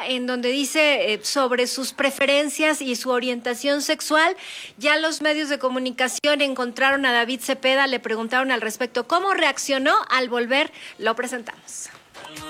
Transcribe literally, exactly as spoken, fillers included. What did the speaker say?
en donde dice eh, sobre sus preferencias y su orientación sexual. Ya los medios de comunicación encontraron a David Cepeda, le preguntaron al respecto cómo reaccionó al volver, lo presentamos.